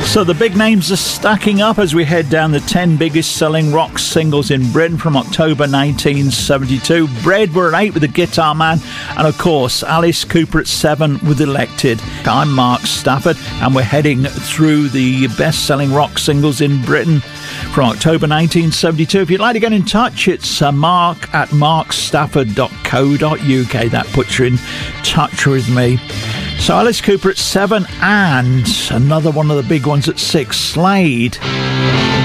So the big names are stacking up as we head down the 10 biggest selling rock singles in Britain from October 1972. Bread were at 8 with The Guitar Man, and of course Alice Cooper at 7 with Elected. I'm Mark Stafford, and we're heading through the best-selling rock singles in Britain from October 1972. If you'd like to get in touch, it's mark at markstafford.co.uk. That puts you in touch with me. So Alice Cooper at 7, and another one of the big ones at 6, Slade.